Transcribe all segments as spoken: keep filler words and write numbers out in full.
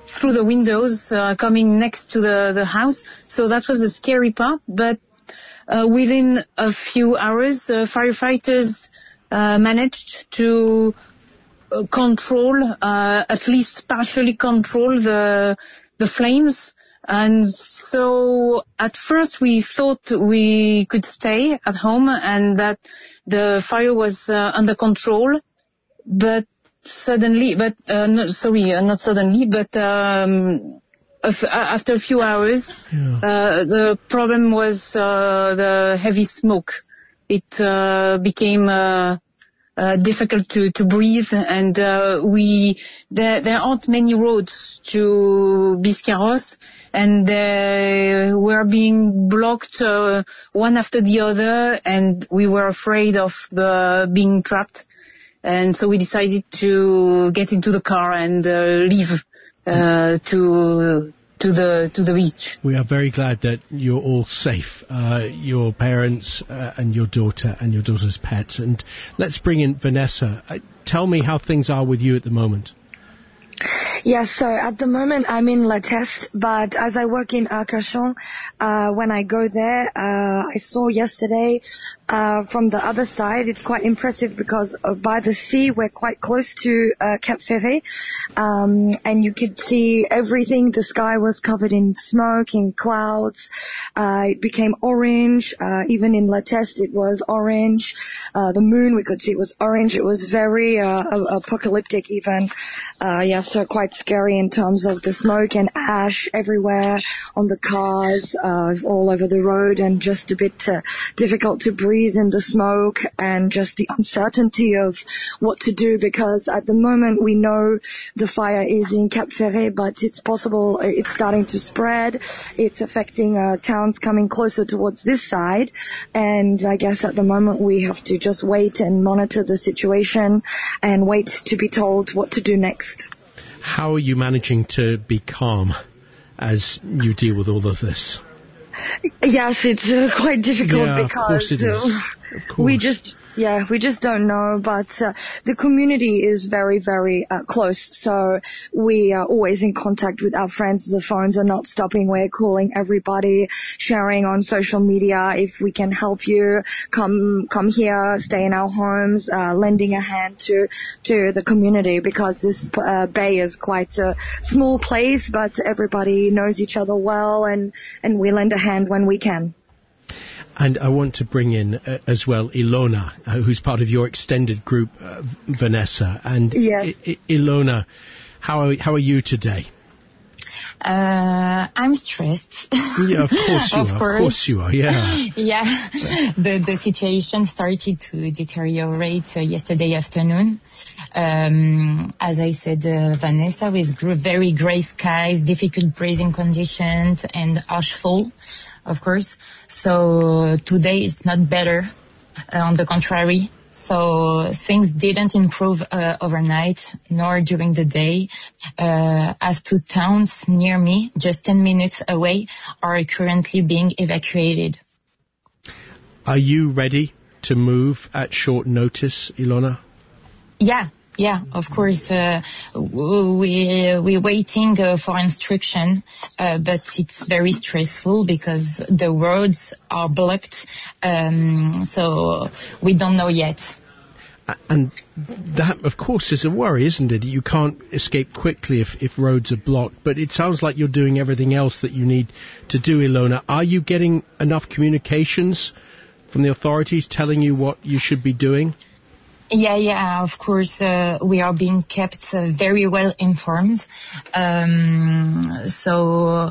through the windows uh, coming next to the, the house. So that was a scary part. But uh, within a few hours, uh, firefighters uh, managed to uh, control, uh, at least partially control the the flames. And so at first we thought we could stay at home and that the fire was uh, under control. But suddenly, but uh, no, sorry, uh, not suddenly, but um, after a few hours, yeah. uh, the problem was uh, the heavy smoke. It uh, became uh, uh, difficult to, to breathe, and uh, we there, there aren't many roads to Biscarrosse, and they were being blocked uh, one after the other, and we were afraid of uh, being trapped. And so we decided to get into the car and uh, leave uh, to to the to the beach. We are very glad that you're all safe, uh, your parents uh, and your daughter and your daughter's pets. And let's bring in Vanessa. Uh, tell me how things are with you at the moment. Yes, so at the moment I'm in La Teste, but as I work in Arcachon, uh, when I go there, uh, I saw yesterday uh, from the other side, it's quite impressive because uh, by the sea we're quite close to uh, Cap Ferret, um, and you could see everything. The sky was covered in smoke, in clouds, uh, it became orange, uh, even in La Teste it was orange, uh, the moon we could see it was orange, it was very uh, apocalyptic even, uh, yeah. So quite scary in terms of the smoke and ash everywhere on the cars, uh, all over the road, and just a bit uh, difficult to breathe in the smoke, and just the uncertainty of what to do, because at the moment we know the fire is in Cap Ferret, but it's possible it's starting to spread. It's affecting uh, towns coming closer towards this side, and I guess at the moment we have to just wait and monitor the situation and wait to be told what to do next. How are you managing to be calm as you deal with all of this? Yes, it's uh, quite difficult yeah, because of course it uh, is. Of course. we just yeah we just don't know. But uh, the community is very very uh, close, so we are always in contact with our friends. The phones are not stopping. We're calling everybody, sharing on social media. If we can help you, come come here, stay in our homes, uh, lending a hand to to the community, because this uh, bay is quite a small place, but everybody knows each other well, and and we lend a hand when we can. And I want to bring in uh, as well Ilona, uh, who's part of your extended group, uh, Vanessa. And yes. I- I- Ilona, how are, how are you today? Uh, I'm stressed. Yeah, of course you of are. Course. Of course you are, yeah. yeah, the the situation started to deteriorate uh, yesterday afternoon. Um, as I said, uh, Vanessa, with gr- very grey skies, difficult breathing conditions, and ashfall, of course. So today is not better. Uh, on the contrary. So things didn't improve uh, overnight, nor during the day. Uh, as two towns near me, just ten minutes away, are currently being evacuated. Are you ready to move at short notice, Ilona? Yeah, yeah, of course. Uh, we, we're waiting uh, for instruction, uh, but it's very stressful because the roads are blocked, um, so we don't know yet. And that, of course, is a worry, isn't it? You can't escape quickly if, if roads are blocked, but it sounds like you're doing everything else that you need to do, Ilona. Are you getting enough communications from the authorities telling you what you should be doing? Yeah, yeah, of course, uh, we are being kept uh, very well informed. Um, so,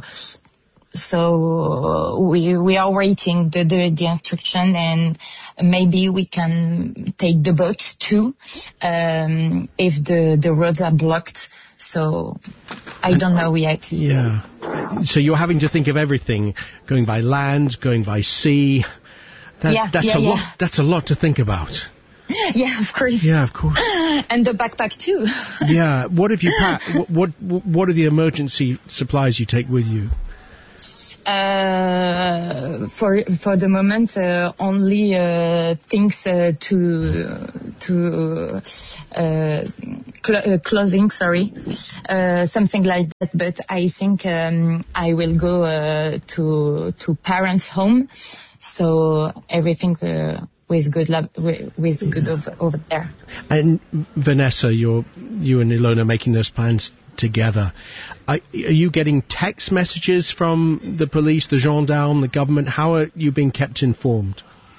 so we, we are waiting the, the, the instruction, and maybe we can take the boat too, um, if the, the roads are blocked. So I don't know yet. Yeah. So you're having to think of everything, going by land, going by sea. That, yeah, that's yeah, a yeah. lot, that's a lot to think about. Yeah, of course. Yeah, of course. And the backpack too. Yeah. What have you packed? What, what What are the emergency supplies you take with you? Uh, for for the moment, uh, only uh, things uh, to to uh, cl- uh, clothing, sorry, uh, something like that. But I think um, I will go uh, to to parents' home, so everything uh, with good lab, with, with good over, over there. And Vanessa, you're you and Ilona making those plans together. Are, are you getting text messages from the police, the gendarmes, the government? How are you being kept informed?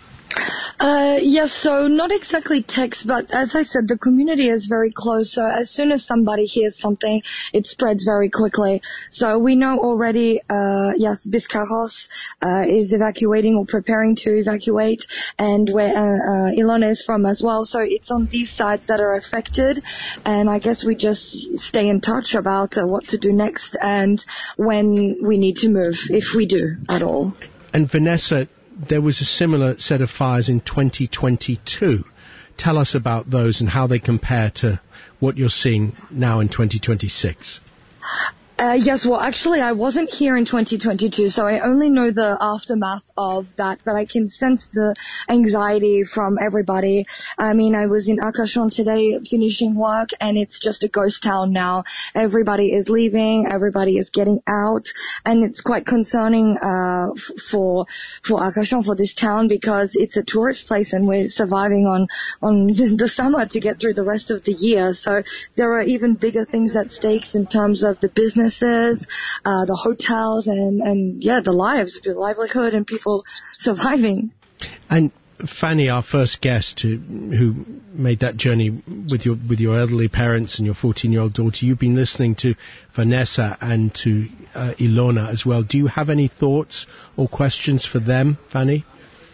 Uh, yes, so not exactly text, but as I said, the community is very close. So as soon as somebody hears something, it spreads very quickly. So we know already, uh, yes, Biscarrosse uh, is evacuating or preparing to evacuate, and where uh, uh, Ilona is from as well. So it's on these sides that are affected, and I guess we just stay in touch about uh, what to do next and when we need to move, if we do at all. And Vanessa, there was a similar set of fires in twenty twenty-two. Tell us about those and how they compare to what you're seeing now in twenty twenty-six. Uh, yes, well, actually, I wasn't here in twenty twenty-two, so I only know the aftermath of that, but I can sense the anxiety from everybody. I mean, I was in Arcachon today finishing work, and it's just a ghost town now. Everybody is leaving, everybody is getting out, and it's quite concerning uh, f- for for Arcachon, for this town, because it's a tourist place, and we're surviving on, on the summer to get through the rest of the year. So there are even bigger things at stake in terms of the business Uh, the hotels, and, and yeah, the lives, the livelihood, and people surviving. And Fanny, our first guest, who, who made that journey with your with your elderly parents and your fourteen-year-old daughter, you've been listening to Vanessa and to uh, Ilona as well. Do you have any thoughts or questions for them, Fanny?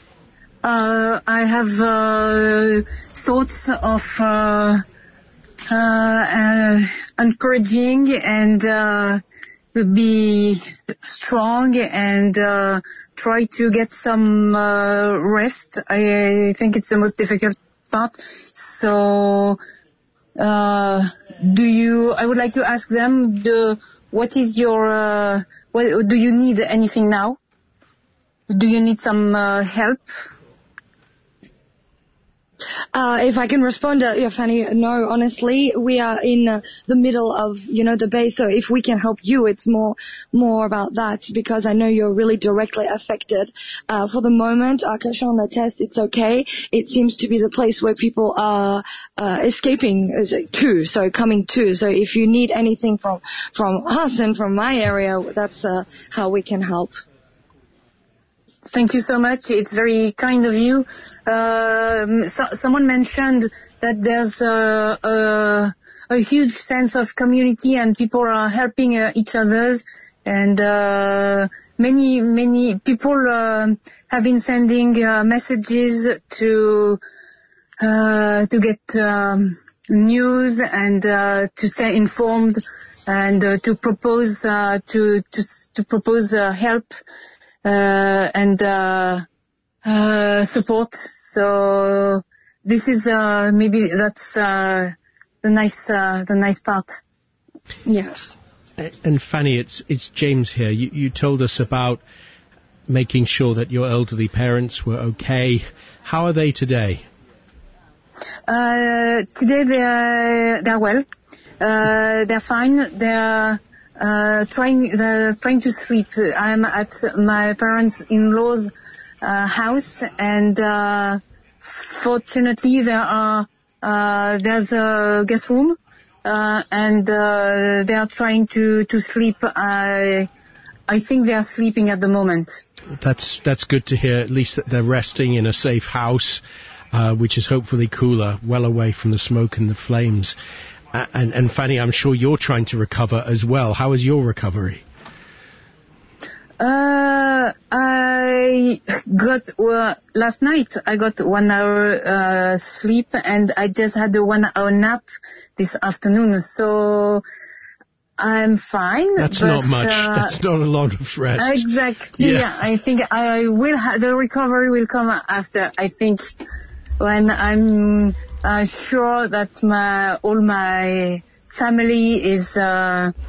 Uh, I have uh, thoughts of uh, uh, uh, encouraging and uh, be strong and uh, try to get some uh, rest. I think it's the most difficult part. So, uh, do you? I would like to ask them, the, what is your? Uh, what, do you need anything now? Do you need some uh, help? Uh, if I can respond to, yeah, Fanny, no, honestly, we are in uh, the middle of, you know, the bay, so if we can help you, it's more, more about that, because I know you're really directly affected. Uh, for the moment, Arcachon, La Teste, it's okay. It seems to be the place where people are, uh, escaping to, so coming to. So if you need anything from, from us and from my area, that's, uh, how we can help. Thank you so much. It's very kind of you. Um, so, someone mentioned that there's a, a, a huge sense of community and people are helping uh, each other. And uh, many, many people uh, have been sending uh, messages to uh, to get um, news and uh, to stay informed and uh, to propose uh, to to to propose uh, help. Uh, and uh, uh, support. So this is uh, maybe that's uh, the nice uh, the nice part. Yes. And Fanny, it's it's James here. You, you told us about making sure that your elderly parents were okay. How are they today? Uh, today they are they're well. Uh, they're fine. They're Uh, trying, the, trying to sleep. I'm at my parents-in-law's uh, house, and uh, fortunately there are uh, there's a guest room, uh, and uh, they are trying to to sleep. I I think they are sleeping at the moment. That's that's good to hear. At least that they're resting in a safe house, uh, which is hopefully cooler, well away from the smoke and the flames. Uh, and, and Fanny, I'm sure you're trying to recover as well. How is your recovery? Uh, I got, uh, last night I got one hour uh, sleep, and I just had a one hour nap this afternoon. So I'm fine. That's but, not much. Uh, That's not a lot of rest. Exactly. Yeah. I think I will ha- the recovery will come after, I think, when I'm Uh, sure that my all my family is uh,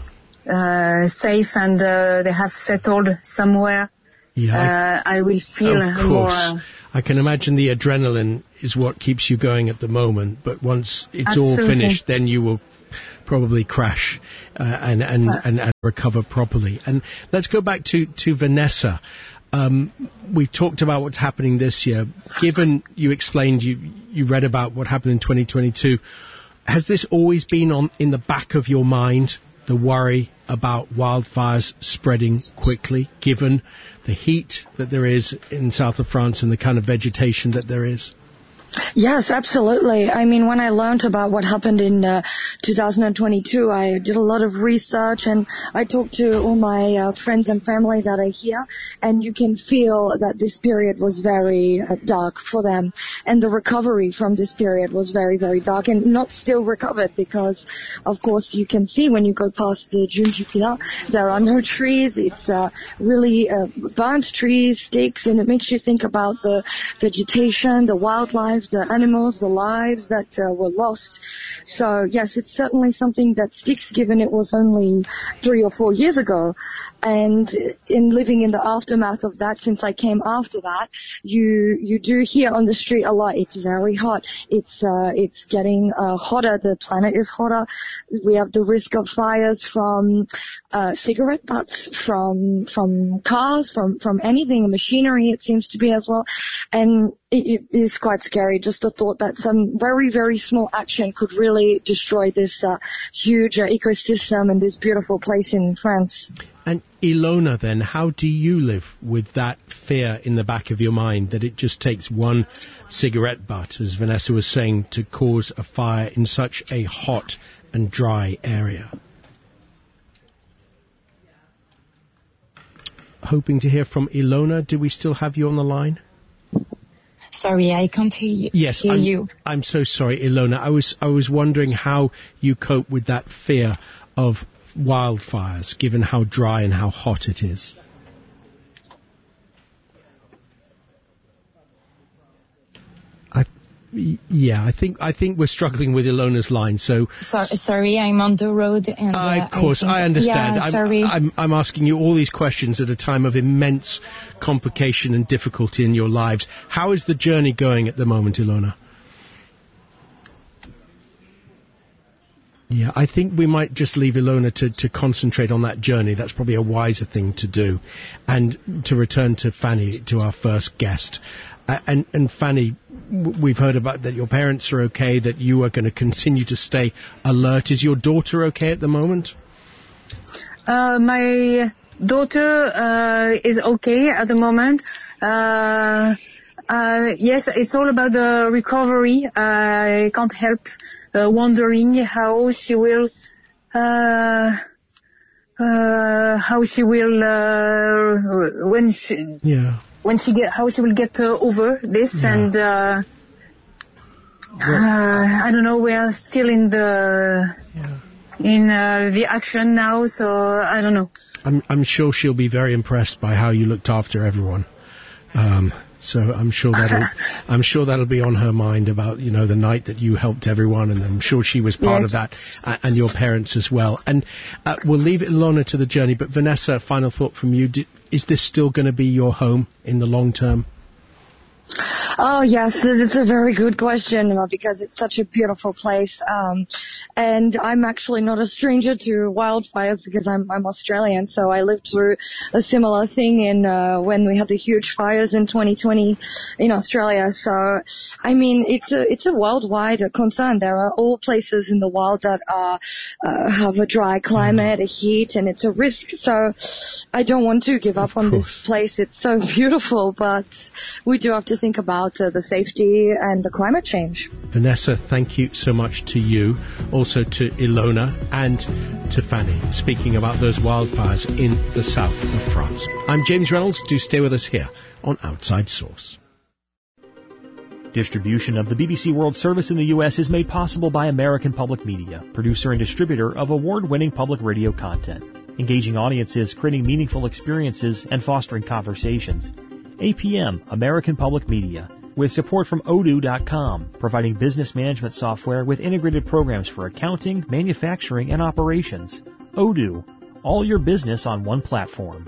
uh, safe and uh, they have settled somewhere, yeah, uh, I, I will feel of course. more. Uh, I can imagine the adrenaline is what keeps you going at the moment, but once it's Absolutely. all finished, then you will probably crash uh, and, and, uh, and, and recover properly. And let's go back to, to Vanessa. Um, we've talked about what's happening this year. Given you explained, you, you read about what happened in twenty twenty-two, has this always been on in the back of your mind, the worry about wildfires spreading quickly, given the heat that there is in south of France and the kind of vegetation that there is? Yes, absolutely. I mean, when I learned about what happened in uh, two thousand twenty-two, I did a lot of research and I talked to all my uh, friends and family that are here, and you can feel that this period was very uh, dark for them, and the recovery from this period was very, very dark and not still recovered because, of course, you can see when you go past the Dune du Pilat, there are no trees. It's uh, really uh, burnt trees, sticks, and it makes you think about the vegetation, the wildlife, the animals, the lives that uh, were lost. So yes, it's certainly something that sticks, given it was only three or four years ago. And in living in the aftermath of that, since I came after that, you you do hear on the street a lot. It's very hot. It's uh, it's getting uh, hotter. The planet is hotter. We have the risk of fires from uh, cigarette butts, from from cars, from from anything, machinery. It seems to be as well, and it, it is quite scary. Just the thought that some very very small action could really destroy this uh, huge uh, ecosystem and this beautiful place in France. And Ilona, then, how do you live with that fear in the back of your mind that it just takes one cigarette butt, as Vanessa was saying, to cause a fire in such a hot and dry area? Hoping to hear from Ilona. Do we still have you on the line? Sorry, I can't hear you. Yes, hear I'm, you. I'm so sorry, Ilona. I was I was wondering how you cope with that fear of wildfires, given how dry and how hot it is. I, yeah, I think I think we're struggling with Ilona's line. So, so sorry, I'm on the road. And, uh, of course, I, think, I understand. Yeah, I'm, sorry. I'm, I'm asking you all these questions at a time of immense complication and difficulty in your lives. How is the journey going at the moment, Ilona? Yeah, I think we might just leave Ilona to, to concentrate on that journey. That's probably a wiser thing to do. And to return to Fanny, to our first guest. Uh, and, and Fanny, w- we've heard about that your parents are okay, that you are going to continue to stay alert. Is your daughter okay at the moment? Uh, my daughter uh, is okay at the moment. Uh, uh, yes, it's all about the recovery. I can't help Uh, wondering how she will, uh, uh, how she will, uh, when she, yeah, when she get, how she will get uh, over this, yeah. and uh, uh, I don't know. We are still in the yeah. in uh, the action now, so I don't know. I'm I'm sure she'll be very impressed by how you looked after everyone. Um, So I'm sure that'll I'm sure that'll be on her mind about, you know, the night that you helped everyone, and I'm sure she was part yes. of that, uh, and your parents as well. And uh, we'll leave it, Ilona, to the journey. But Vanessa, final thought from you: Did, is this still going to be your home in the long term? Oh, yes, it's a very good question because it's such a beautiful place. Um, and I'm actually not a stranger to wildfires because I'm, I'm Australian, so I lived through a similar thing in uh, when we had the huge fires in twenty twenty in Australia. So, I mean, it's a it's a worldwide concern. There are all places in the world that are uh, have a dry climate, a heat, and it's a risk. So, I don't want to give up on this place. It's so beautiful, but we do have to think about uh, the safety and the climate change. Vanessa, thank you so much to you, also to Ilona and to Fanny, speaking about those wildfires in the south of France. I'm James Reynolds. Do stay with us here on Outside Source. Distribution of the B B C World Service in the U S is made possible by American Public Media, producer and distributor of award-winning public radio content, engaging audiences, creating meaningful experiences, and fostering conversations. A P M, American Public Media, with support from odoo dot com, providing business management software with integrated programs for accounting, manufacturing, and operations. Odoo, All your business on one platform.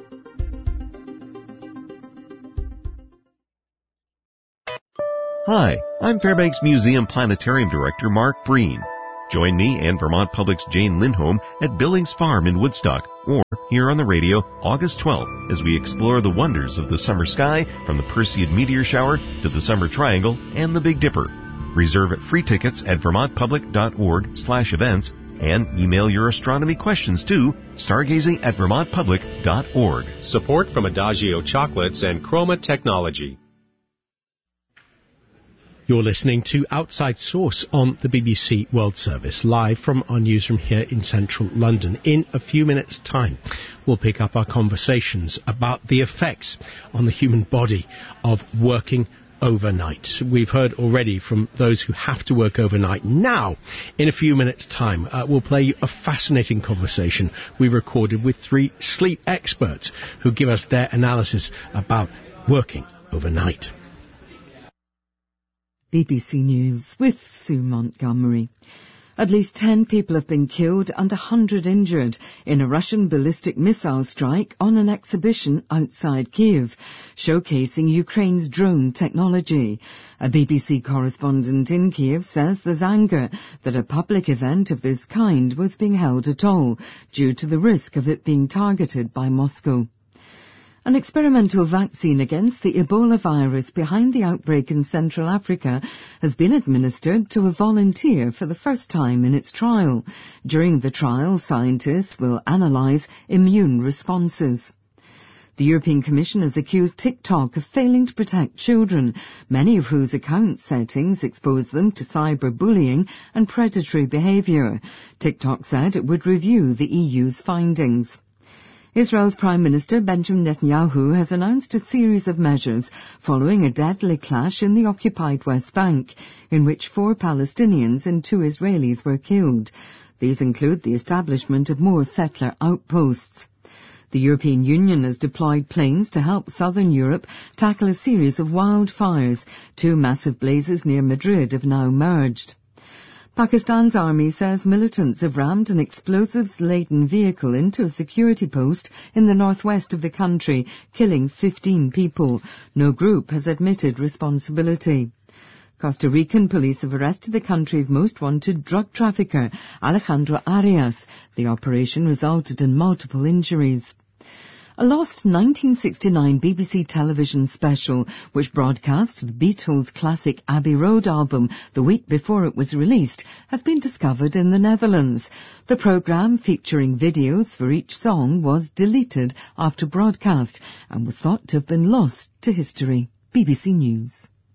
Hi, I'm Fairbanks Museum Planetarium Director Mark Breen. Join me and Vermont Public's Jane Lindholm at Billings Farm in Woodstock, or here on the radio August twelfth, as we explore the wonders of the summer sky, from the Perseid meteor shower to the Summer Triangle and the Big Dipper. Reserve free tickets at vermontpublic.org slash events and email your astronomy questions to stargazing at vermontpublic.org. Support from Adagio Chocolates and Chroma Technology. You're listening to Outside Source on the B B C World Service, live from our newsroom here in central London. In a few minutes' time, we'll pick up our conversations about the effects on the human body of working overnight. We've heard already from those who have to work overnight. Now, in a few minutes' time, uh, we'll play you a fascinating conversation we recorded with three sleep experts who give us their analysis about working overnight. B B C News with Sue Montgomery. At least ten people have been killed and a hundred injured in a Russian ballistic missile strike on an exhibition outside Kiev, showcasing Ukraine's drone technology. A B B C correspondent in Kiev says there's anger that a public event of this kind was being held at all, due to the risk of it being targeted by Moscow. An experimental vaccine against the Ebola virus behind the outbreak in Central Africa has been administered to a volunteer for the first time in its trial. During the trial, scientists will analyse immune responses. The European Commission has accused TikTok of failing to protect children, many of whose account settings expose them to cyberbullying and predatory behaviour. TikTok said it would review the E U's findings. Israel's Prime Minister Benjamin Netanyahu has announced a series of measures following a deadly clash in the occupied West Bank, in which four Palestinians and two Israelis were killed. These include the establishment of more settler outposts. The European Union has deployed planes to help southern Europe tackle a series of wildfires. Two massive blazes near Madrid have now merged. Pakistan's army says militants have rammed an explosives-laden vehicle into a security post in the northwest of the country, killing fifteen people. No group has admitted responsibility. Costa Rican police have arrested the country's most wanted drug trafficker, Alejandro Arias. The operation resulted in multiple injuries. A lost nineteen sixty-nine B B C television special, which broadcast the Beatles' classic Abbey Road album the week before it was released, has been discovered in the Netherlands. The programme, featuring videos for each song, was deleted after broadcast and was thought to have been lost to history. B B C News.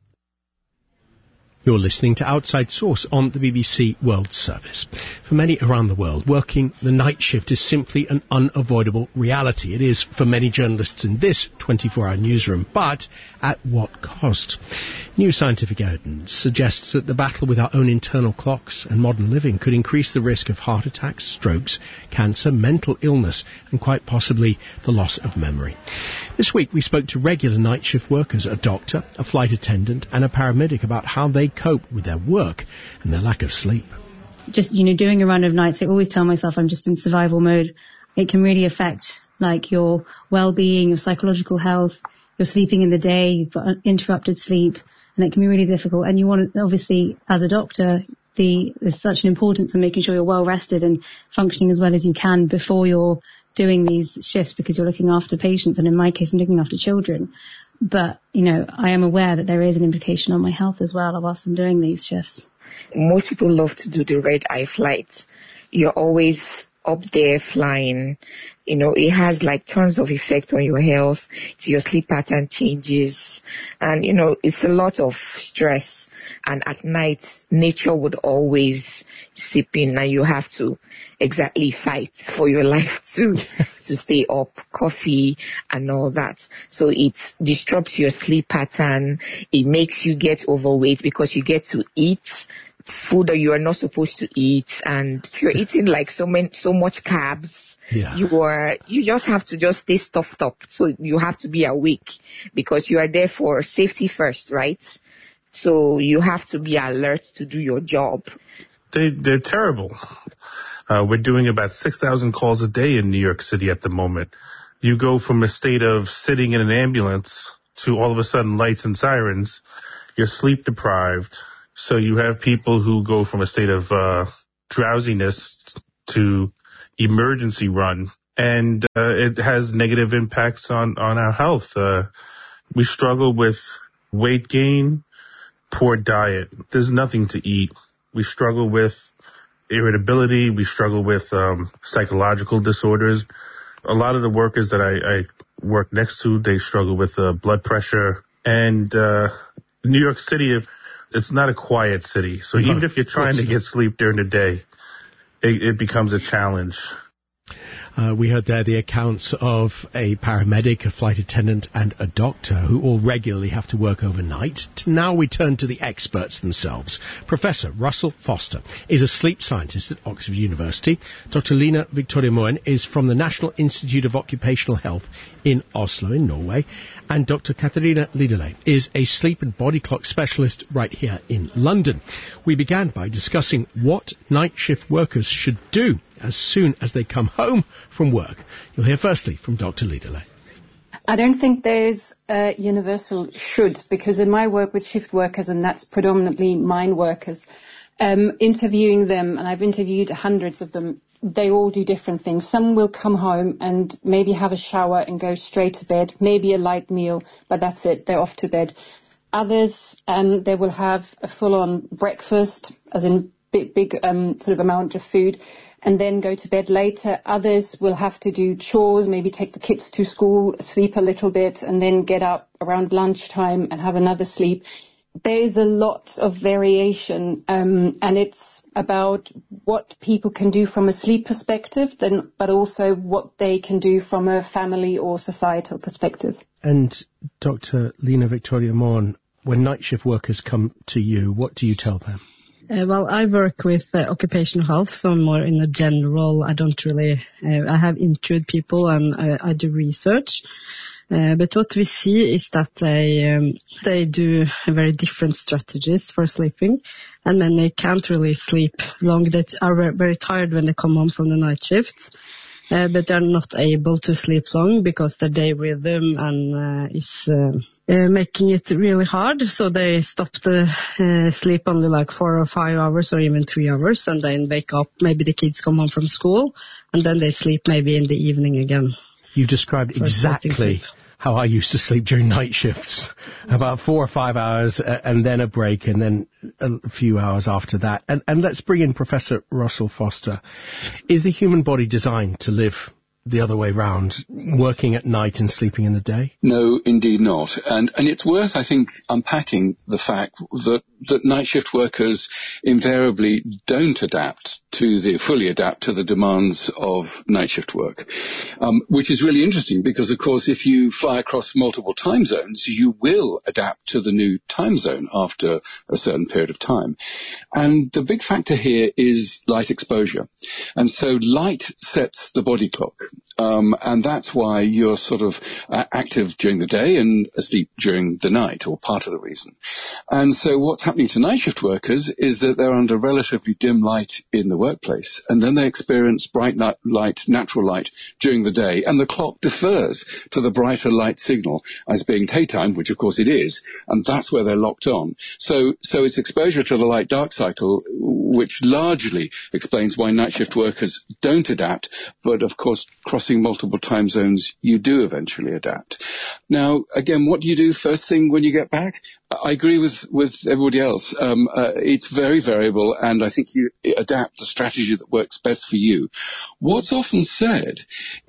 You're listening to Outside Source on the B B C World Service. For many around the world, working the night shift is simply an unavoidable reality. It is for many journalists in this twenty-four hour newsroom, but at what cost? New scientific evidence suggests that the battle with our own internal clocks and modern living could increase the risk of heart attacks, strokes, cancer, mental illness, and quite possibly the loss of memory. This week we spoke to regular night shift workers, a doctor, a flight attendant, and a paramedic about how they cope with their work and their lack of sleep. Just, you know, doing a run of nights, I always tell myself I'm just in survival mode. It can really affect, like, your well-being, your psychological health. You're sleeping in the day, you've got interrupted sleep, and it can be really difficult. And you want to, obviously, as a doctor, the, there's such an importance in making sure you're well rested and functioning as well as you can before you're doing these shifts, because you're looking after patients, and in my case, I'm looking after children. But, you know, I am aware that there is an implication on my health as well whilst I'm doing these shifts. Most people love to do the red-eye flight. You're always up there flying. You know, it has like tons of effect on your health. So your sleep pattern changes. And, you know, it's a lot of stress. And at night, nature would always seep in, and you have to exactly fight for your life to to stay up, coffee and all that. So it disrupts your sleep pattern. It makes you get overweight because you get to eat food that you are not supposed to eat, and if you're eating like so many so much carbs, yeah. you are you just have to just stay stuffed up. So you have to be awake because you are there for safety first, right? So you have to be alert to do your job. They, they're terrible. Uh, we're doing about six thousand calls a day in New York City at the moment. You go from a state of sitting in an ambulance to all of a sudden lights and sirens. You're sleep deprived. So you have people who go from a state of uh, drowsiness to emergency run. And uh, it has negative impacts on, on our health. Uh, we struggle with weight gain, poor diet. There's nothing to eat. We struggle with irritability. We struggle with um, psychological disorders. A lot of the workers that I, I work next to, they struggle with uh, blood pressure. And uh, New York City, if, it's not a quiet city. So even if you're trying to get sleep during the day, it, it becomes a challenge. Uh, we heard there the accounts of a paramedic, a flight attendant, and a doctor who all regularly have to work overnight. Now we turn to the experts themselves. Professor Russell Foster is a sleep scientist at Oxford University. Doctor Line Victoria Moen is from the National Institute of Occupational Health in Oslo, in Norway. And Doctor Katharina Lidele is a sleep and body clock specialist right here in London. We began by discussing what night shift workers should do as soon as they come home from work. You'll hear firstly from Doctor Lidele. I don't think there's a universal should, because in my work with shift workers, and that's predominantly mine workers, um, interviewing them, and I've interviewed hundreds of them, they all do different things. Some will come home and maybe have a shower and go straight to bed, maybe a light meal, but that's it, they're off to bed. Others, um, they will have a full-on breakfast, as in big, big um, sort of amount of food, and then go to bed later. Others will have to do chores, maybe take the kids to school, sleep a little bit, and then get up around lunchtime and have another sleep. There is a lot of variation, um, and it's about what people can do from a sleep perspective, then, but also what they can do from a family or societal perspective. And Doctor Line Victoria Moen, when night shift workers come to you, what do you tell them? Uh, well, I work with uh, occupational health, so more in a general, I don't really, uh, I have interviewed people and I, I do research. Uh, but what we see is that they um, they do very different strategies for sleeping, and then they can't really sleep long. They are very tired when they come home from the night shifts, uh, but they're not able to sleep long because their day rhythm and uh, is uh, uh, making it really hard. So they stop the uh, sleep only like four or five hours or even three hours, and then wake up. Maybe the kids come home from school, and then they sleep maybe in the evening again. You described exactly how I used to sleep during night shifts. About four or five hours uh, and then a break and then a few hours after that. And, and let's bring in Professor Russell Foster. Is the human body designed to live the other way round, working at night and sleeping in the day? No, indeed not. And and it's worth, I think, unpacking the fact that, that night shift workers invariably don't adapt to the, fully adapt to the demands of night shift work, um, which is really interesting because, of course, if you fly across multiple time zones, you will adapt to the new time zone after a certain period of time. And the big factor here is light exposure. And so light sets the body clock. Um, and that's why you're sort of uh, active during the day and asleep during the night, or part of the reason. And so what's happening to night shift workers is that they're under relatively dim light in the workplace, and then they experience bright light, natural light during the day, and the clock defers to the brighter light signal as being daytime, which of course it is, and that's where they're locked on. So, so it's exposure to the light-dark cycle, which largely explains why night shift workers don't adapt, but of course crossing multiple time zones, you do eventually adapt. Now, again, what do you do first thing when you get back? I agree with, with everybody else. Um, uh, it's very variable, and I think you adapt the strategy that works best for you. What's often said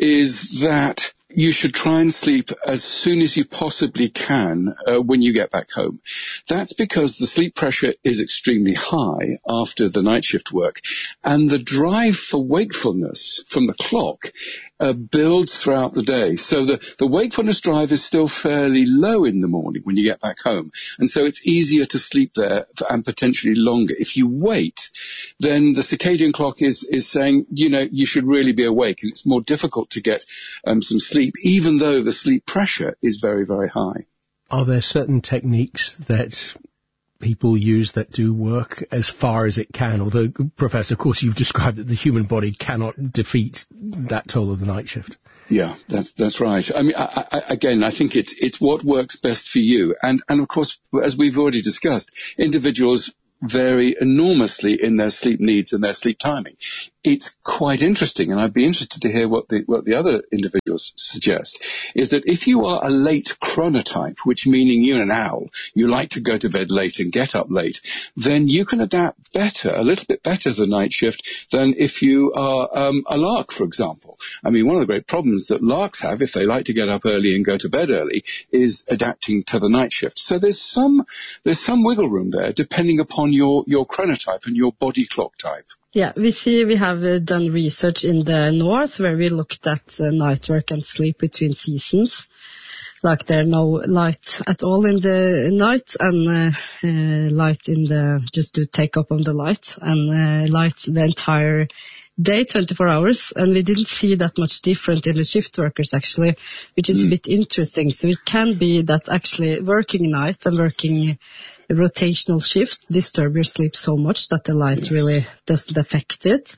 is that you should try and sleep as soon as you possibly can uh, when you get back home. That's because the sleep pressure is extremely high after the night shift work, and the drive for wakefulness from the clock uh, builds throughout the day. So the, the wakefulness drive is still fairly low in the morning when you get back home, and so it's easier to sleep there for, and potentially longer. If you wait, then the circadian clock is, is saying, you know, you should really be awake, and it's more difficult to get um, some sleep, even though the sleep pressure is very, very high. Are there certain techniques that people use that do work as far as it can. Although, Professor, of course, you've described that the human body cannot defeat that toll of the night shift. Yeah, that's that's right. I mean, I, I, again, I think it's it's what works best for you, and and of course, as we've already discussed, individuals vary enormously in their sleep needs and their sleep timing. It's quite interesting, and I'd be interested to hear what the what the other individuals suggest, is that if you are a late chronotype, which meaning you're an owl, you like to go to bed late and get up late, then you can adapt better, a little bit better to the night shift than if you are um, a lark, for example. I mean, one of the great problems that larks have, if they like to get up early and go to bed early, is adapting to the night shift. So there's some there's some wiggle room there, depending upon your, your chronotype and your body clock type. Yeah, we see we have uh, done research in the north where we looked at uh, night work and sleep between seasons. Like there no light at all in the night and uh, uh, light in the, just to take up on the light and uh, light the entire day, twenty-four hours. And we didn't see that much different in the shift workers actually, which is mm. a bit interesting. So it can be that actually working night and working a rotational shift disturb your sleep so much that the light yes. really doesn't affect it.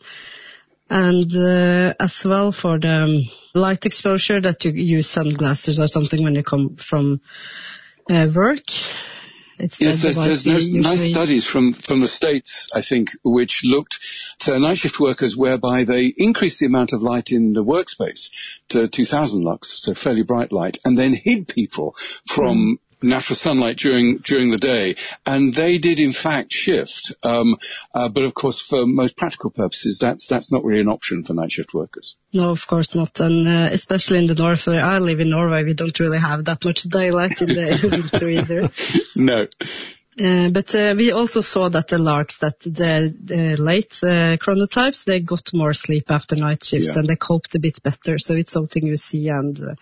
And uh, as well for the um, light exposure, that you use sunglasses or something when you come from uh, work. It's yes, there's, there's nice, nice studies from, from the States, I think, which looked to night shift workers whereby they increased the amount of light in the workspace to two thousand lux, so fairly bright light, and then hid people from mm. natural sunlight during during the day, and they did in fact shift. Um, uh, but of course, for most practical purposes, that's that's not really an option for night shift workers. No, of course not, and uh, especially in the north where I live in Norway, we don't really have that much daylight in the winter either. No. Uh, but uh, we also saw that the larks, that the, the late uh, chronotypes, they got more sleep after night shift yeah. and they coped a bit better. So it's something you see and. Uh,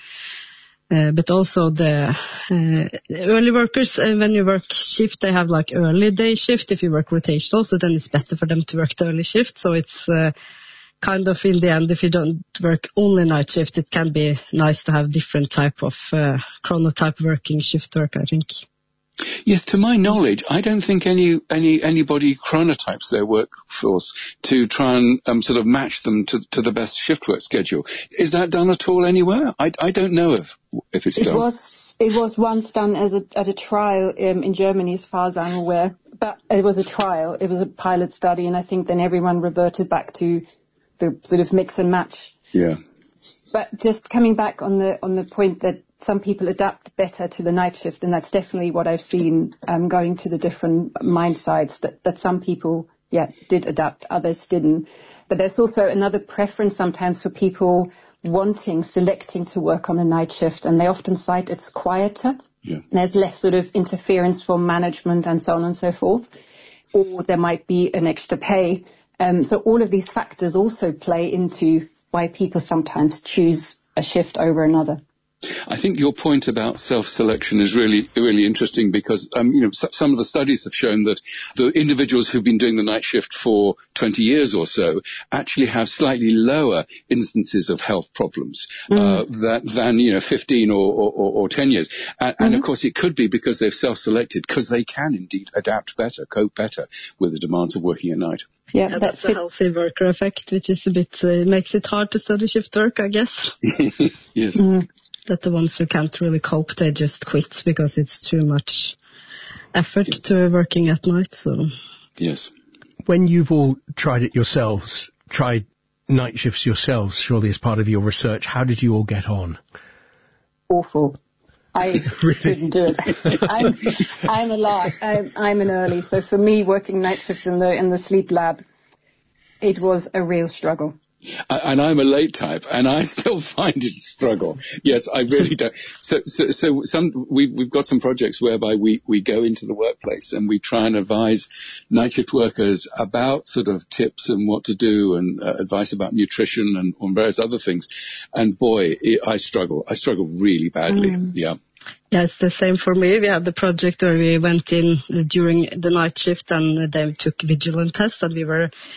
Uh, but also the uh, early workers, uh, when you work shift, they have like early day shift if you work rotational, so then it's better for them to work the early shift. So it's uh, kind of in the end, if you don't work only night shift, it can be nice to have different type of uh, chronotype working shift work, I think. Yes, to my knowledge, I don't think any any anybody chronotypes their workforce to try and um, sort of match them to to the best shift work schedule. Is that done at all anywhere? I, I don't know if if it's it done. It was it was once done as a at a trial um, in Germany, as far as I'm aware. But it was a trial. It was a pilot study, and I think then everyone reverted back to the sort of mix and match. Yeah. But just coming back on the on the point that some people adapt better to the night shift, and that's definitely what I've seen um, going to the different mine sites, that, that some people, yeah, did adapt, others didn't. But there's also another preference sometimes for people wanting, selecting to work on a night shift, and they often cite it's quieter. Yeah. There's less sort of interference from management and so on and so forth. Or there might be an extra pay. Um, so all of these factors also play into why people sometimes choose a shift over another. I think your point about self-selection is really, really interesting because, um, you know, some of the studies have shown that the individuals who've been doing the night shift for twenty years or so actually have slightly lower instances of health problems mm. uh, that, than, you know, fifteen or, or, or ten years. And, mm-hmm. and of course, it could be because they've self-selected, because they can indeed adapt better, cope better with the demands of working at night. Yeah, yeah that's a healthy worker effect, which is a bit, uh, makes it hard to study shift work, I guess. Yes. Mm. That the ones who can't really cope, they just quit because it's too much effort yes. to working at night. So yes. When you've all tried it yourselves, tried night shifts yourselves, surely as part of your research, how did you all get on? Awful. I really? couldn't do it. I'm, I'm a lark. I'm, I'm an early. So for me, working night shifts in the in the sleep lab, it was a real struggle. And I'm a late type, and I still find it a struggle. Yes, I really don't. So, so, so some we've we've got some projects whereby we we go into the workplace and we try and advise night shift workers about sort of tips and what to do, and uh, advice about nutrition and on various other things. And boy, it, I struggle. I struggle really badly. Mm. Yeah. Yeah, it's the same for me. We had the project where we went in during the night shift and they took vigilant tests, and we were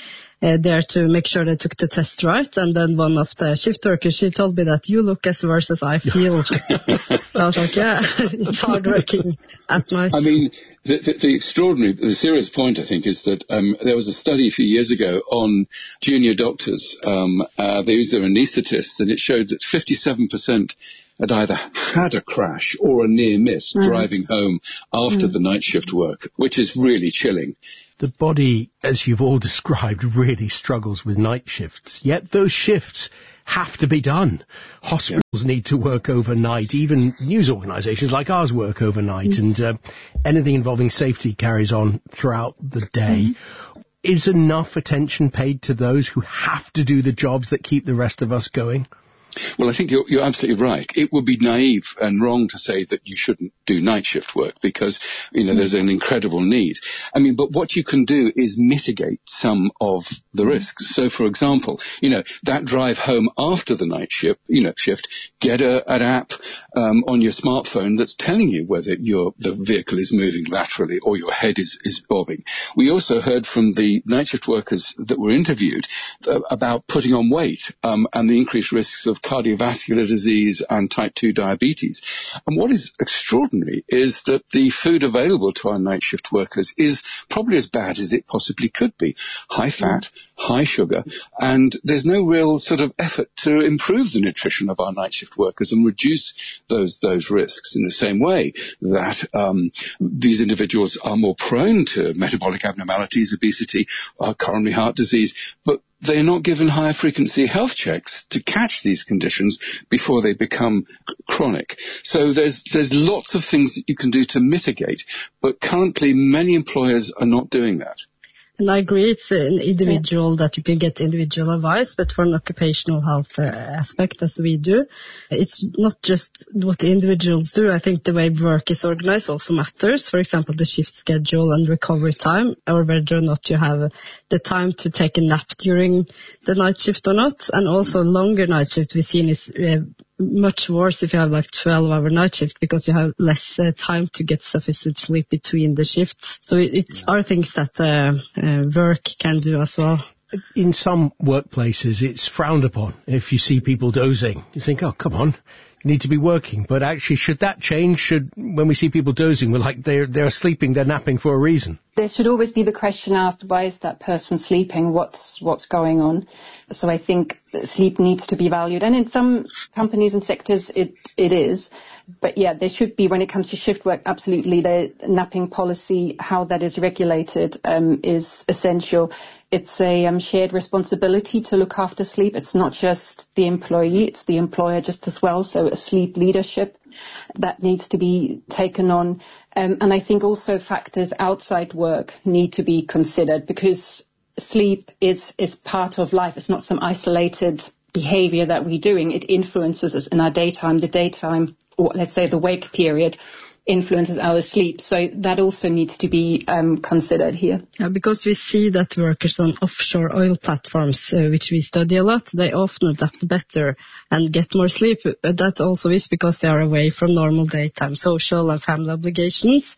uh, there to make sure they took the test right. And then one of the shift workers, she told me that you look as worse as I feel. So I was like, yeah, it's hard working at night. I mean, the, the, the extraordinary, the serious point, I think, is that um, there was a study a few years ago on junior doctors. Um, uh, they used their anaesthetists, and it showed that fifty-seven percent had either had a crash or a near miss mm. driving home after mm. the night shift work, which is really chilling. The body, as you've all described, really struggles with night shifts, yet those shifts have to be done. Hospitals yeah. need to work overnight. Even news organisations like ours work overnight, mm. and uh, anything involving safety carries on throughout the day. Mm. Is enough attention paid to those who have to do the jobs that keep the rest of us going? Well, I think you're, you're absolutely right. It would be naive and wrong to say that you shouldn't do night shift work because, you know, there's an incredible need. I mean, but what you can do is mitigate some of the risks. So, for example, you know, that drive home after the night shift, you know, shift, get a, an app um, on your smartphone that's telling you whether your the vehicle is moving laterally or your head is, is bobbing. We also heard from the night shift workers that were interviewed uh, about putting on weight um, and the increased risks of cardiovascular disease and type two diabetes. And what is extraordinary is that the food available to our night shift workers is probably as bad as it possibly could be. High fat, high sugar, and there's no real sort of effort to improve the nutrition of our night shift workers and reduce those those risks in the same way that um, these individuals are more prone to metabolic abnormalities, obesity, uh, coronary heart disease, but they're not given higher frequency health checks to catch these conditions before they become chronic. So there's there's lots of things that you can do to mitigate, but currently many employers are not doing that. And I agree, it's an individual that you can get individual advice, but for an occupational health uh, aspect, as we do, it's not just what the individuals do. I think the way work is organized also matters. For example, the shift schedule and recovery time, or whether or not you have the time to take a nap during the night shift or not. And also longer night shift we've seen is uh, much worse if you have like twelve hour night shift because you have less uh, time to get sufficient sleep between the shifts. So it, it yeah. are things that uh, uh, work can do as well. In some workplaces, it's frowned upon if you see people dozing. You think, oh, come on, you need to be working. But actually, should that change? Should, when we see people dozing, we're like, they're, they're sleeping, they're napping for a reason. There should always be the question asked, why is that person sleeping? What's, what's going on? So I think sleep needs to be valued. And in some companies and sectors, it, it is. But yeah, there should be, when it comes to shift work, absolutely, the napping policy, how that is regulated, um, is essential. It's a um, shared responsibility to look after sleep. It's not just the employee, it's the employer just as well. So a sleep leadership that needs to be taken on. Um, and I think also factors outside work need to be considered because sleep is, is part of life. It's not some isolated behavior that we're doing. It influences us in our daytime. The daytime, or let's say the wake period, influences our sleep. So that also needs to be um, considered here. Yeah, because we see that workers on offshore oil platforms, uh, which we study a lot, they often adapt better and get more sleep. But that also is because they are away from normal daytime social and family obligations.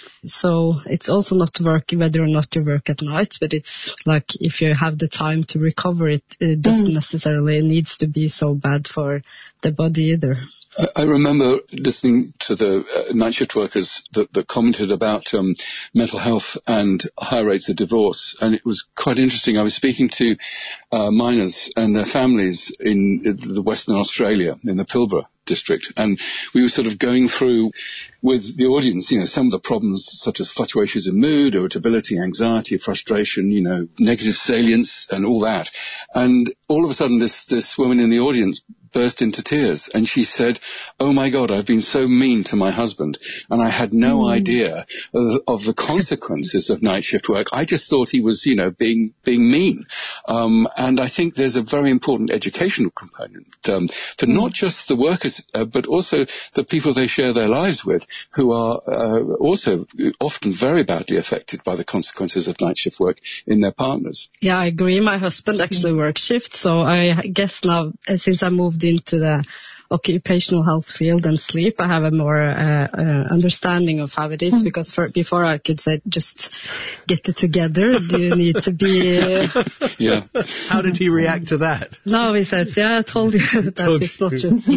So it's also not work whether or not you work at night, but it's like if you have the time to recover it, it doesn't mm. necessarily needs to be so bad for the body either. I remember listening to the uh, night shift workers that, that commented about um, mental health and high rates of divorce, and it was quite interesting. I was speaking to uh, miners and their families in the Western Australia, in the Pilbara district, and we were sort of going through with the audience, you know, some of the problems such as fluctuations in mood, irritability, anxiety, frustration, you know, negative salience and all that. And all of a sudden this, this woman in the audience burst into tears and she said, oh my God, I've been so mean to my husband and I had no mm. idea of, of the consequences of night shift work. I just thought he was, you know, being, being mean. Um, and I think there's a very important educational component um, for mm. not just the workers, uh, but also the people they share their lives with, who are uh, also often very badly affected by the consequences of night shift work in their partners. Yeah, I agree. My husband actually works shift, so I guess now, since I moved into the occupational health field and sleep, I have a more uh, uh, understanding of how it is, mm. because for, before I could say, just get it together. Do you need to be... Uh... Yeah. How did he react to that? No, he says, yeah, I told you that told it's not just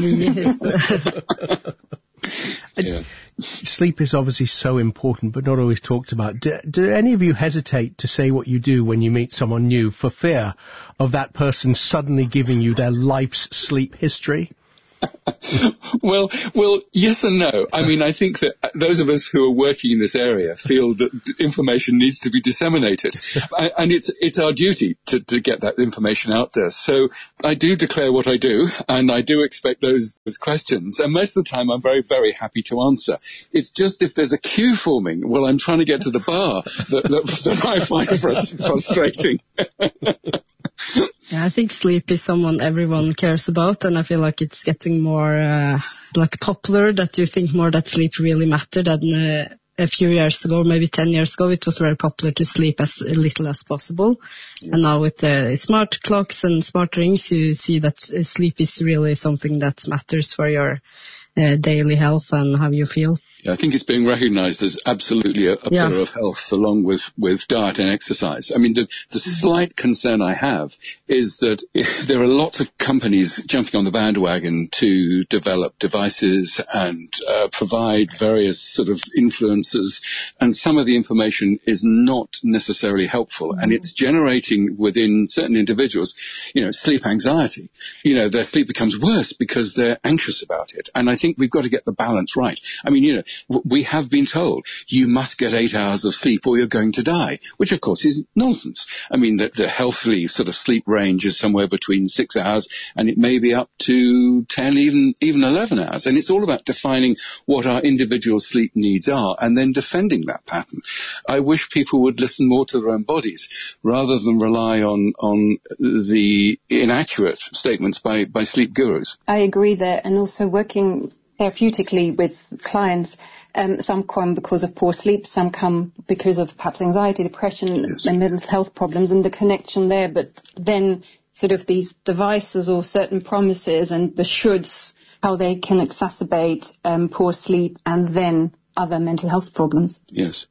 me. Yeah. Sleep is obviously so important, but not always talked about. Do, do any of you hesitate to say what you do when you meet someone new for fear of that person suddenly giving you their life's sleep history? well, well, yes and no. I mean, I think that those of us who are working in this area feel that information needs to be disseminated, and it's it's our duty to, to get that information out there. So I do declare what I do, and I do expect those, those questions, and most of the time I'm very, very happy to answer. It's just if there's a queue forming while I'm trying to get to the bar that, that, that I find frustrating. Yeah, I think sleep is someone everyone cares about, and I feel like it's getting more uh, like popular, that you think more that sleep really mattered than uh, a few years ago, maybe ten years ago. It was very popular to sleep as little as possible. Yeah. And now with the smart clocks and smart rings, you see that sleep is really something that matters for your uh, daily health and how you feel. I think it's being recognised as absolutely a, a yeah. pillar of health, along with, with diet and exercise. I mean, the, the slight concern I have is that there are lots of companies jumping on the bandwagon to develop devices and uh, provide various sort of influences, and some of the information is not necessarily helpful, and it's generating within certain individuals, you know, sleep anxiety. You know, their sleep becomes worse because they're anxious about it, and I think we've got to get the balance right. I mean, you know, we have been told you must get eight hours of sleep or you're going to die, which of course is nonsense. I mean, the, the healthy sort of sleep range is somewhere between six hours and it may be up to ten, even, even eleven hours. And it's all about defining what our individual sleep needs are and then defending that pattern. I wish people would listen more to their own bodies rather than rely on, on the inaccurate statements by, by sleep gurus. I agree there, and also working therapeutically with clients. Um, some come because of poor sleep, some come because of perhaps anxiety, depression, yes. and mental health problems, and the connection there. But then sort of these devices or certain promises and the shoulds, how they can exacerbate um, poor sleep and then other mental health problems. Yes.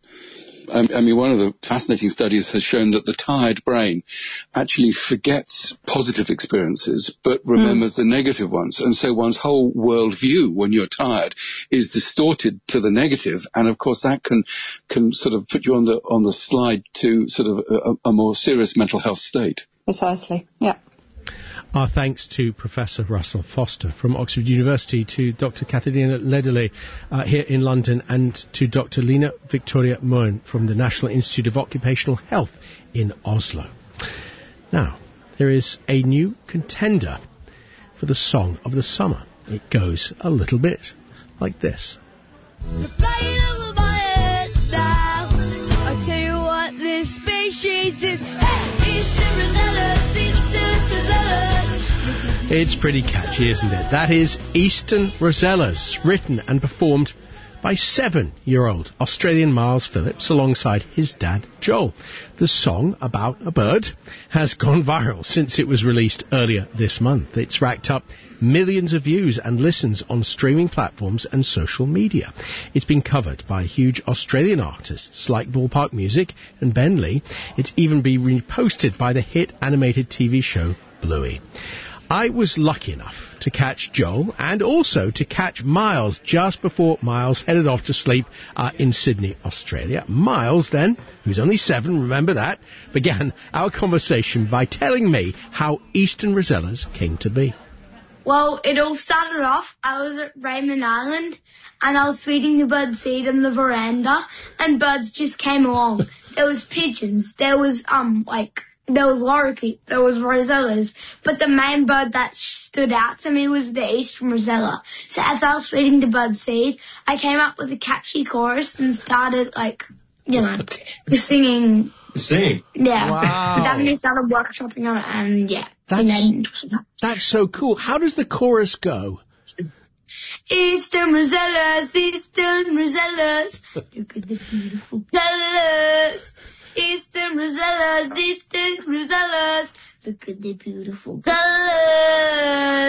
I mean, one of the fascinating studies has shown that the tired brain actually forgets positive experiences, but remembers mm. the negative ones. And so one's whole worldview when you're tired is distorted to the negative. And of course that can, can sort of put you on the, on the slide to sort of a, a more serious mental health state. Precisely. Yeah. Our thanks to Professor Russell Foster from Oxford University, to Doctor Catharina Lederle uh, here in London, and to Doctor Lena Victoria Moen from the National Institute of Occupational Health in Oslo. Now, there is a new contender for the Song of the Summer. It goes a little bit like this. I tell you what, this species is. It's pretty catchy, isn't it? That is Eastern Rosellas, written and performed by seven-year-old Australian Miles Phillips alongside his dad, Joel. The song, about a bird, has gone viral since it was released earlier this month. It's racked up millions of views and listens on streaming platforms and social media. It's been covered by huge Australian artists like Ballpark Music and Ben Lee. It's even been reposted by the hit animated T V show Bluey. I was lucky enough to catch Joel and also to catch Miles just before Miles headed off to sleep uh, in Sydney, Australia. Miles then, who's only seven, remember that, began our conversation by telling me how Eastern Rosellas came to be. Well, it all started off, I was at Raymond Island and I was feeding the birds seed on the veranda and birds just came along. There was pigeons, there was, um, like... There was lorikeet, there was rosellas, but the main bird that stood out to me was the Eastern Rosella. So as I was feeding the bird seed, I came up with a catchy chorus and started, like, you know, singing. Singing? Yeah. Wow. Then we started workshopping on it, and yeah. That's, that's so cool. How does the chorus go? Eastern Rosellas, Eastern Rosellas, look at the beautiful colors. Eastern Rosellas, Eastern Rosellas, look at the beautiful colors.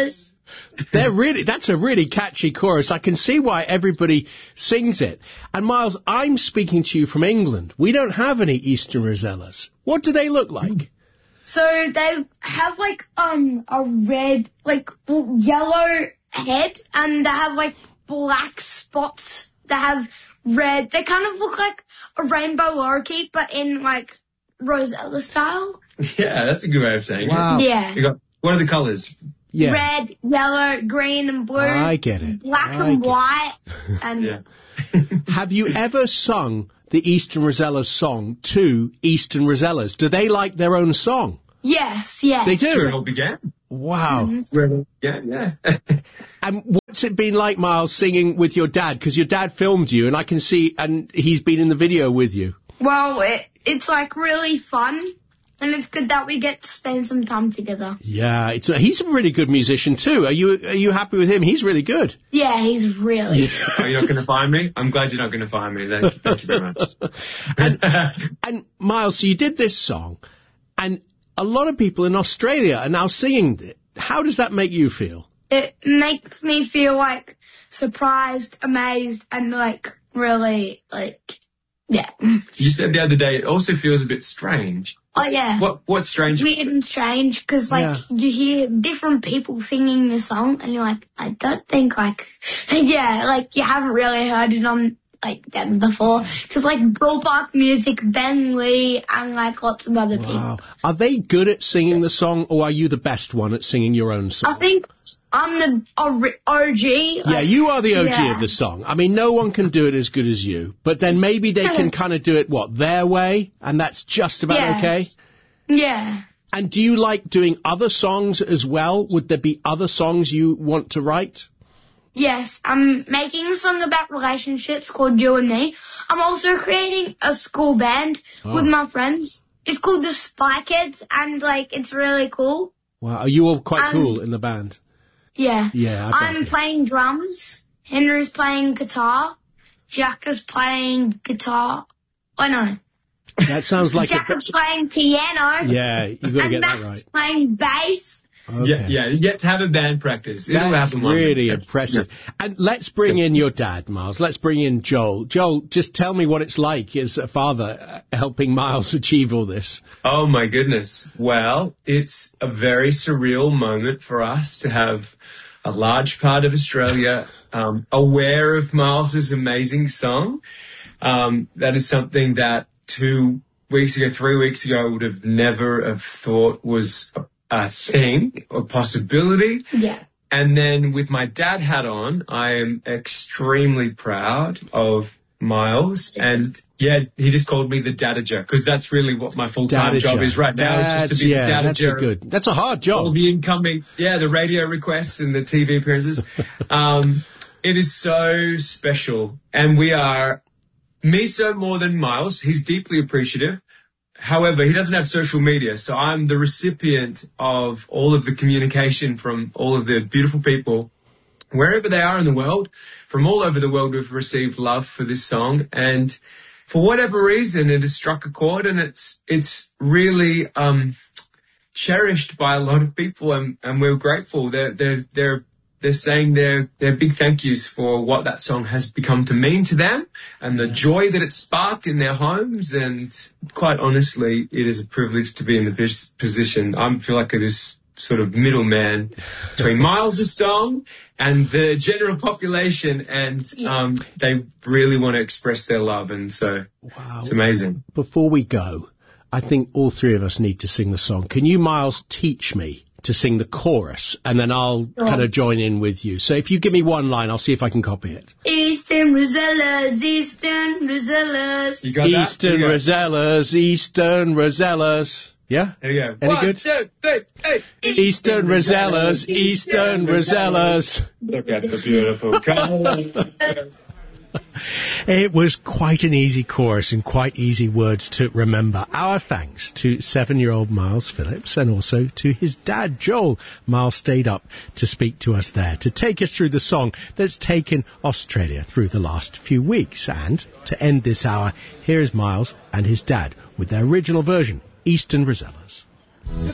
They're really, that's a really catchy chorus. I can see why everybody sings it. And Miles, I'm speaking to you from England. We don't have any Eastern Rosellas. What do they look like? So they have like um a red, like yellow head, and they have like black spots. They have red. They kind of look like a rainbow lorikeet, but in like Rosella style. Yeah, that's a good way of saying wow. it. Yeah. You got, what are the colours? Yeah. Red, yellow, green, and blue. I get it. Black I and get white. And yeah. Have you ever sung the Eastern Rosellas song to Eastern Rosellas? Do they like their own song? Yes, yes. They do? That's where it all began. Wow. Mm-hmm. Yeah, yeah. And what's it been like, Miles, singing with your dad? Because your dad filmed you, and I can see, and he's been in the video with you. Well, it, it's like really fun, and it's good that we get to spend some time together. Yeah, it's a, he's a really good musician too. Are you are you happy with him? He's really good. Yeah, he's really. Yeah. Are you not going to find me? I'm glad you're not going to find me. Thank you, thank you very much. and, and Miles, so you did this song, and a lot of people in Australia are now singing it. How does that make you feel? It makes me feel like surprised, amazed, and like really like yeah. You said the other day it also feels a bit strange. Oh yeah. What what's strange? Weird and strange because like Yeah. you hear different people singing the song and you're like, I don't think like yeah, like you haven't really heard it on like them before because like Bill Park Music, Ben Lee, and like lots of other people. Wow. Are they good at singing the song, or are you the best one at singing your own song? I think I'm the O G. Yeah, like, you are the O G yeah. of the song. I mean, no one can do it as good as you. But then maybe they can kind of do it, what, their way? And that's just about Yeah. okay? Yeah. And do you like doing other songs as well? Would there be other songs you want to write? Yes, I'm making a song about relationships called You and Me. I'm also creating a school band Oh. with my friends. It's called the Spy Kids, and like it's really cool. Wow, are you all quite Um, cool in the band? Yeah. Yeah, I bet I'm you. playing drums. Henry's playing guitar. Jack is playing guitar. I know. That sounds like Jack a... is playing piano. Yeah, you've got to and get Matt's that right. playing bass. Okay. Yeah, yeah, you get to have a band practice. It'll That's happen one really day. impressive. Yeah. And let's bring in your dad, Miles. Let's bring in Joel. Joel, just tell me what it's like as a father uh, helping Miles achieve all this. Oh my goodness. Well, it's a very surreal moment for us to have a large part of Australia um, aware of Miles's amazing song. Um, that is something that two weeks ago, three weeks ago, I would have never have thought was a, a thing, a possibility. Yeah. And then with my dad hat on, I am extremely proud of Miles. And yeah, he just called me the dadager because that's really what my full-time Dadager. job is right now. That's, is just to be yeah, the dadager. that's a good. That's a hard job. All the incoming, yeah, the radio requests and the T V appearances. um, it is so special. And we are, me so more than Miles. He's deeply appreciative. However, he doesn't have social media, so I'm the recipient of all of the communication from all of the beautiful people, wherever they are in the world. From all over the world, we've received love for this song, and for whatever reason, it has struck a chord, and it's it's really um, cherished by a lot of people, and, and we're grateful. They're they're they're they're saying their their big thank yous for what that song has become to mean to them, and the joy that it sparked in their homes. And quite honestly, it is a privilege to be in the pos- position. I feel like it is sort of middleman between Miles' song and the general population, and um, they really want to express their love, and so wow. It's amazing. Before we go, I think all three of us need to sing the song. Can you, Miles, teach me to sing the chorus, and then I'll Oh. kind of join in with you. So if you give me one line, I'll see if I can copy it. Eastern Rosellas, Eastern Rosellas. You got that? Eastern Here you go. Rosellas, Eastern Rosellas. Yeah? There you go. Any One, good? two, three, eight. Eastern Rosellas, Eastern Rosellas. Look at the beautiful colors. It was quite an easy chorus and quite easy words to remember. Our thanks to seven-year-old Miles Phillips and also to his dad, Joel. Miles stayed up to speak to us there, to take us through the song that's taken Australia through the last few weeks. And to end this hour, here is Miles and his dad with their original version, Eastern Rosellas.